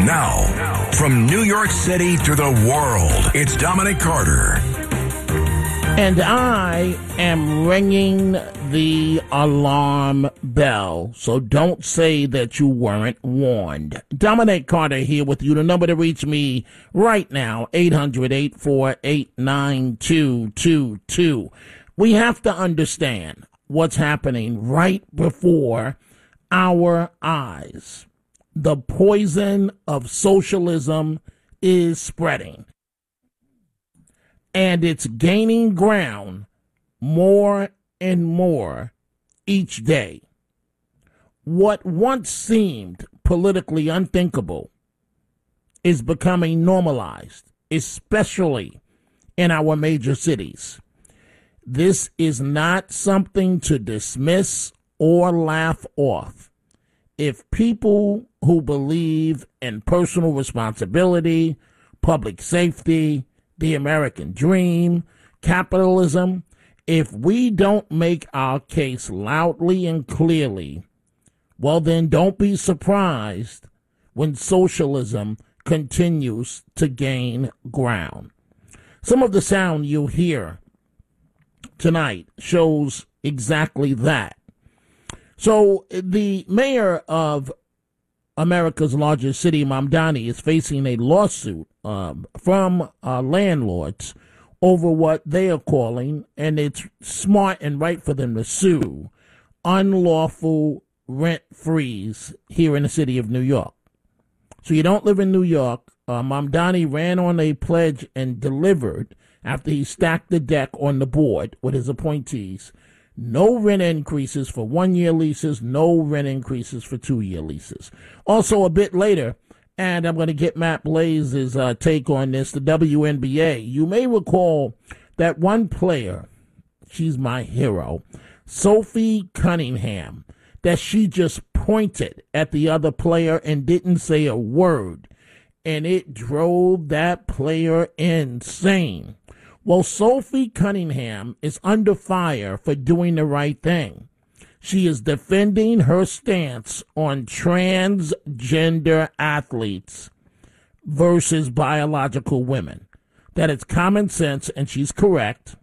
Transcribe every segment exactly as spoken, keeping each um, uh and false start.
Now, from New York City to the world, it's Dominic Carter. And I am ringing the alarm bell, so don't say that you weren't warned. Dominic Carter here with you. The number to reach me right now, eight hundred, eight four eight, nine two two two. We have to understand what's happening right before our eyes. The poison of socialism is spreading. And it's gaining ground more and more each day. What once seemed politically unthinkable is becoming normalized, especially in our major cities. This is not something to dismiss or laugh off. If people who believe in personal responsibility, public safety, the American dream, capitalism, if we don't make our case loudly and clearly, well, then don't be surprised when socialism continues to gain ground. Some of the sound you hear tonight shows exactly that. So the mayor of America's largest city, Mamdani, is facing a lawsuit um, from uh, landlords over what they are calling, and it's smart and right for them to sue, unlawful rent freeze here in the city of New York. So you don't live in New York. Uh, Mamdani ran on a pledge and delivered after he stacked the deck on the board with his appointees. No rent increases for one-year leases, no rent increases for two-year leases. Also, a bit later, and I'm going to get Matt Blaze's uh, take on this, the W N B A. You may recall that one player, she's my hero, Sophie Cunningham, that she just pointed at the other player and didn't say a word, and it drove that player insane. Well, Sophie Cunningham is under fire for doing the right thing. She is defending her stance on transgender athletes versus biological women. That it's common sense, and she's correct,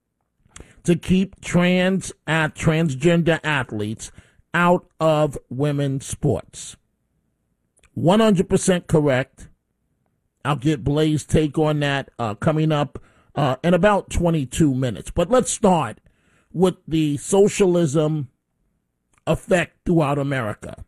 to keep trans at transgender athletes out of women's sports. one hundred percent correct. I'll get Blaze's take on that uh, coming up Uh, in about twenty-two minutes. But let's start with the socialism effect throughout America.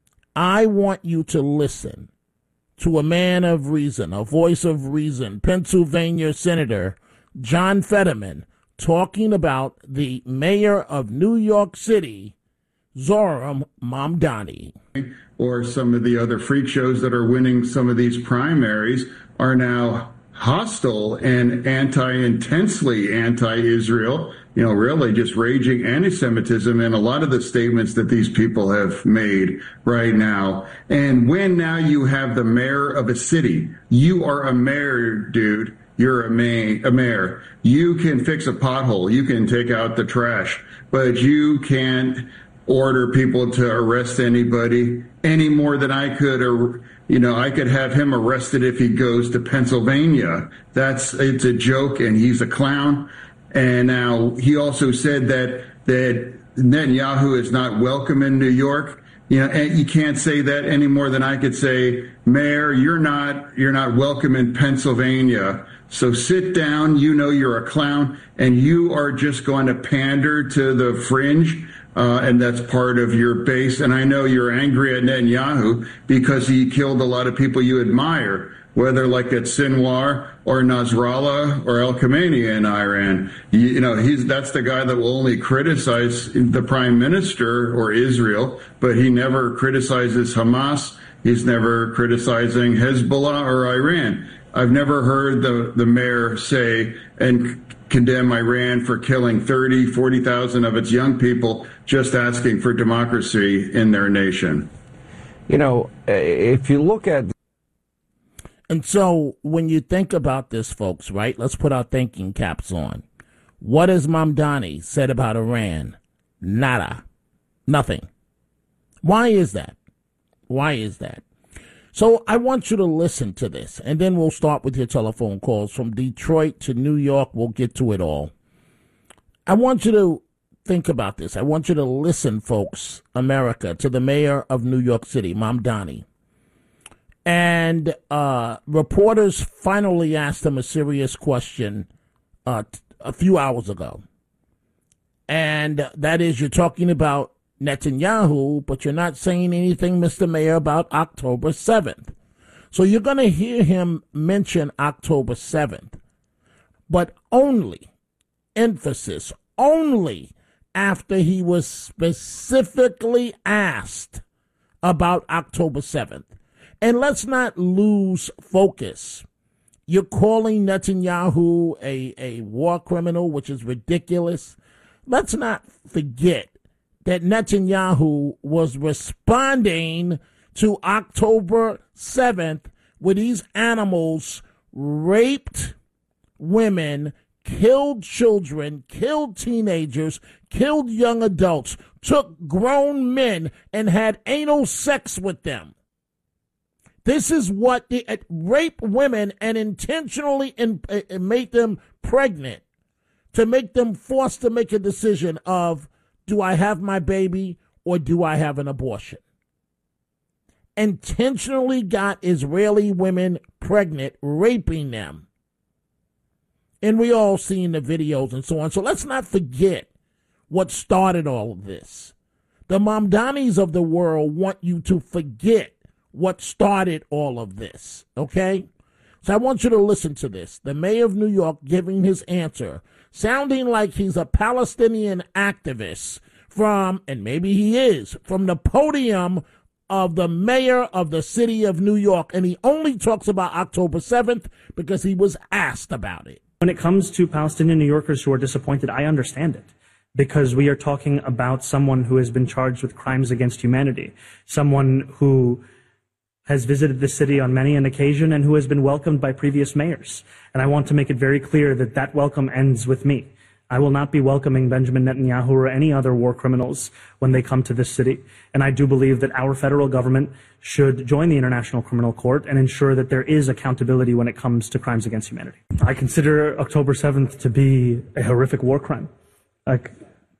I want you to listen to a man of reason, a voice of reason, Pennsylvania Senator John Fetterman, talking about the mayor of New York City, Zohran Mamdani. Or some of the other freak shows that are winning some of these primaries are now hostile and anti, intensely anti-Israel, you know, really just raging anti-Semitism in a lot of the statements that these people have made right now. And when now you have the mayor of a city, you are a mayor, dude. You're a, may, a mayor. You can fix a pothole. You can take out the trash, but you can't order people to arrest anybody any more than I could, or you know, I could have him arrested if he goes to Pennsylvania. That's, it's a joke, and he's a clown. And now he also said that that Netanyahu is not welcome in New York. You know, and you can't say that any more than I could say, Mayor, you're not you're not welcome in Pennsylvania. So sit down. You know you're a clown, and you are just going to pander to the fringe. Uh, and that's part of your base. And I know you're angry at Netanyahu because he killed a lot of people you admire, whether like at Sinwar or Nasrallah or El Khamenei in Iran. You, you know, he's that's the guy that will only criticize the prime minister or Israel, but he never criticizes Hamas. He's never criticizing Hezbollah or Iran. I've never heard the, the mayor say and condemn Iran for killing thirty, forty thousand of its young people just asking for democracy in their nation. You know, if you look at... And so when you think about this, folks, right, let's put our thinking caps on. What has Mamdani said about Iran? Nada. Nothing. Why is that? Why is that? So I want you to listen to this, and then we'll start with your telephone calls from Detroit to New York. We'll get to it all. I want you to think about this. I want you to listen, folks, America, to the mayor of New York City, Mamdani. And uh, reporters finally asked him a serious question uh, t- a few hours ago. And that is, you're talking about Netanyahu, but you're not saying anything, Mister Mayor, about October seventh. So you're going to hear him mention October seventh, but only, emphasis, only after he was specifically asked about October seventh. And let's not lose focus. You're calling Netanyahu a, a war criminal, which is ridiculous. Let's not forget that Netanyahu was responding to October seventh, where these animals raped women, killed children, killed teenagers, killed young adults, took grown men and had anal sex with them. This is what they uh, rape women and intentionally in, uh, make them pregnant, to make them forced to make a decision of, do I have my baby or do I have an abortion? Intentionally got Israeli women pregnant, raping them. And we all seen the videos and so on. So let's not forget what started all of this. The Mamdanis of the world want you to forget what started all of this, okay? So I want you to listen to this. The mayor of New York giving his answer, sounding like he's a Palestinian activist from, and maybe he is, from the podium of the mayor of the city of New York. And he only talks about October seventh because he was asked about it. When it comes to Palestinian New Yorkers who are disappointed, I understand it, because we are talking about someone who has been charged with crimes against humanity, someone who has visited the city on many an occasion and who has been welcomed by previous mayors. And I want to make it very clear that that welcome ends with me. I will not be welcoming Benjamin Netanyahu or any other war criminals when they come to this city. And I do believe that our federal government should join the International Criminal Court and ensure that there is accountability when it comes to crimes against humanity. I consider October seventh to be a horrific war crime. Like,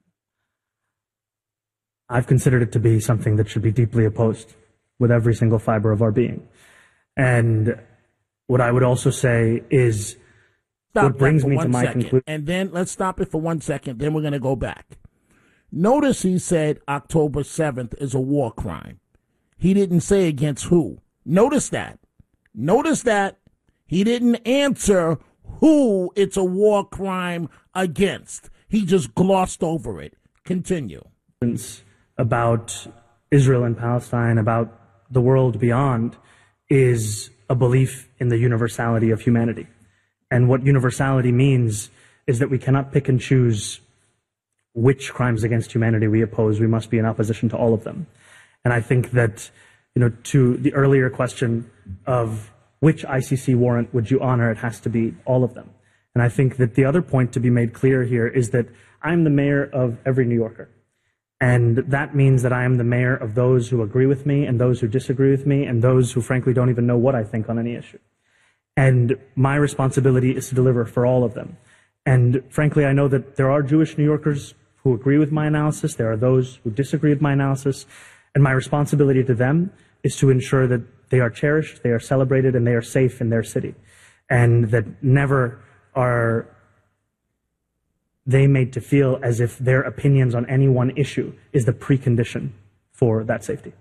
I've considered it to be something that should be deeply opposed with every single fiber of our being. And what I would also say is, Stop what brings me to my second. conclusion. And then let's stop it for one second. Then we're going to go back. Notice he said October seventh is a war crime. He didn't say against who. Notice that. Notice that he didn't answer who it's a war crime against. He just glossed over it. Continue. About Israel and Palestine, about the world beyond, is a belief in the universality of humanity. And what universality means is that we cannot pick and choose which crimes against humanity we oppose. We must be in opposition to all of them. And I think that, you know, to the earlier question of which I C C warrant would you honor, it has to be all of them. And I think that the other point to be made clear here is that I'm the mayor of every New Yorker. And that means that I am the mayor of those who agree with me and those who disagree with me and those who frankly don't even know what I think on any issue. And my responsibility is to deliver for all of them. And frankly, I know that there are Jewish New Yorkers who agree with my analysis. There are those who disagree with my analysis. And my responsibility to them is to ensure that they are cherished, they are celebrated, and they are safe in their city. And that never are they made to feel as if their opinions on any one issue is the precondition for that safety.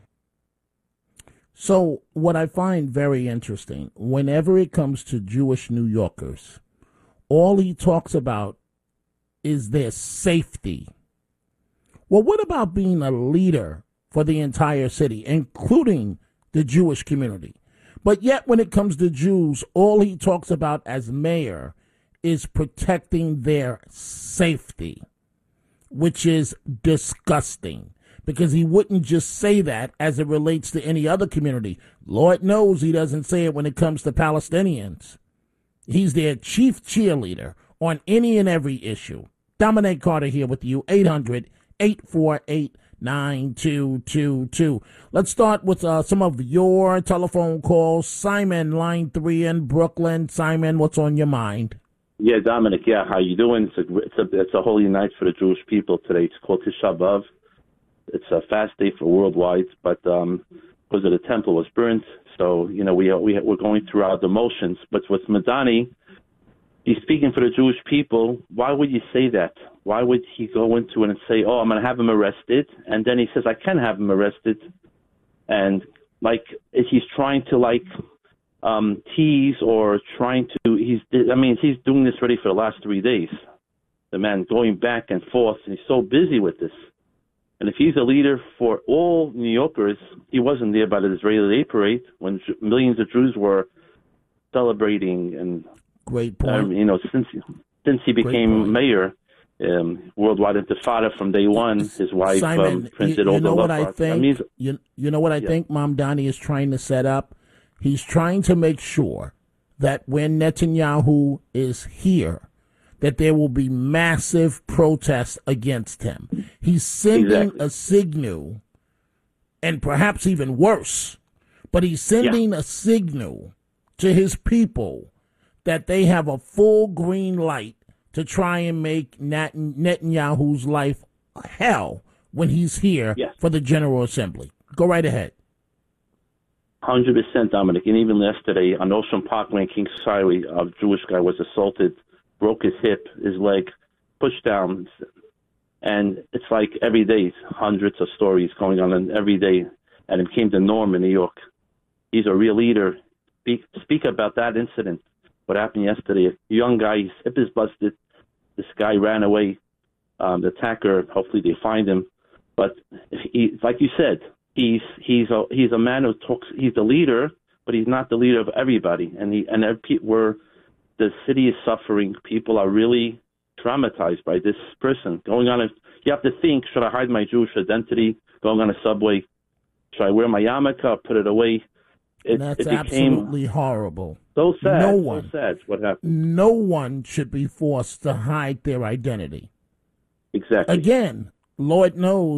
So what I find very interesting, whenever it comes to Jewish New Yorkers, all he talks about is their safety. Well, what about being a leader for the entire city, including the Jewish community? But yet when it comes to Jews, all he talks about as mayor is protecting their safety, which is disgusting. Because he wouldn't just say that as it relates to any other community. Lord knows he doesn't say it when it comes to Palestinians. He's their chief cheerleader on any and every issue. Dominic Carter here with you, eight hundred, eight four eight, nine two two two. Let's start with uh, some of your telephone calls. Simon, line three in Brooklyn. Simon, what's on your mind? Yeah, Dominic, yeah, how you doing? It's a, it's a, it's a holy night for the Jewish people today. It's called Tisha B'Av. It's a fast day for worldwide, but um, because of the temple was burnt, so, you know, we, we, we're going through our emotions. But with Madani, he's speaking for the Jewish people. Why would you say that? Why would he go into it and say, oh, I'm going to have him arrested? And then he says, I can have him arrested. And, like, he's trying to, like, um, tease or trying to, he's, I mean, he's doing this already for the last three days. The man going back and forth, and he's so busy with this. And if he's a leader for all New Yorkers, he wasn't there by the Israeli Day Parade when millions of Jews were celebrating. And great point. Um, you know, since since he became mayor, um, worldwide intifada from day one, his wife Simon, um, printed you, you all know the what love I art. think. I mean, you you know what I yeah. think Mamdani is trying to set up. He's trying to make sure that when Netanyahu is here, that there will be massive protests against him. He's sending Exactly. a signal, and perhaps even worse, but he's sending yeah. a signal to his people that they have a full green light to try and make Net- Netanyahu's life hell when he's here yes. for the General Assembly. Go right ahead. one hundred percent, Dominic. And even yesterday on Ocean Parkway in Kings Highway, a Jewish guy was assaulted, broke his hip, his leg, pushed down. And it's like every day, hundreds of stories going on and every day. And it became the norm in New York. He's a real leader. Speak, speak about that incident, what happened yesterday. A young guy, his hip is busted. This guy ran away. Um, the attacker, hopefully they find him. But he, like you said, he's he's a he's a man who talks. He's the leader, but he's not the leader of everybody. And he and we're the city is suffering. People are really traumatized by this person going on. A, you have to think: should I hide my Jewish identity? Going on a subway? Should I wear my yarmulke? Put it away? It, That's it became absolutely horrible. So sad. No one, so sad. What happened? No one should be forced to hide their identity. Exactly. Again, Lord knows